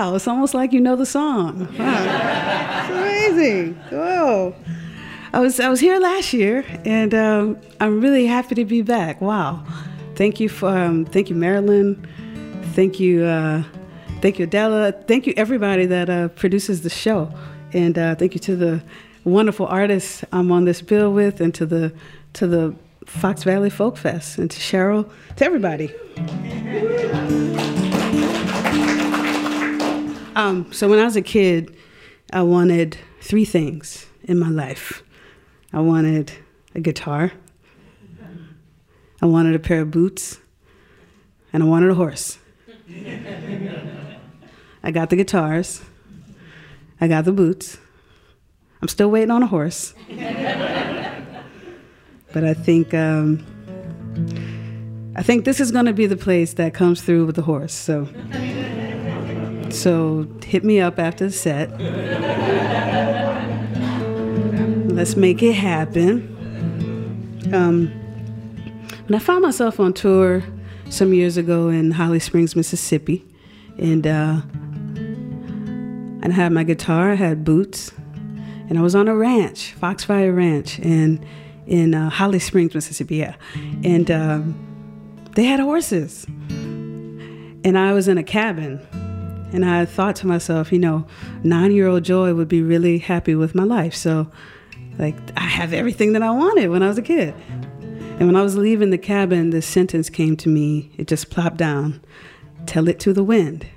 wow, it's almost like you know the song. Wow. It's amazing. Whoa. I was here last year, and I'm really happy to be back. Wow. Thank you, Marilyn. Thank you, Adela. Thank you, everybody that produces the show. And thank you to the wonderful artists I'm on this bill with, and to the Fox Valley Folk Fest, and to Cheryl, to everybody. So when I was a kid, I wanted 3 things in my life. I wanted a guitar, I wanted a pair of boots, and I wanted a horse. I got the guitars, I got the boots. I'm still waiting on a horse. But I think this is going to be the place that comes through with the horse. So hit me up after the set. Let's make it happen. When I found myself on tour some years ago in Holly Springs, Mississippi, and I had my guitar, I had boots, and I was on a ranch, Foxfire Ranch, in Holly Springs, Mississippi, yeah. And they had horses. And I was in a cabin. And I thought to myself, 9-year-old Joy would be really happy with my life. So, I have everything that I wanted when I was a kid. And when I was leaving the cabin, this sentence came to me. It just plopped down. Tell it to the wind.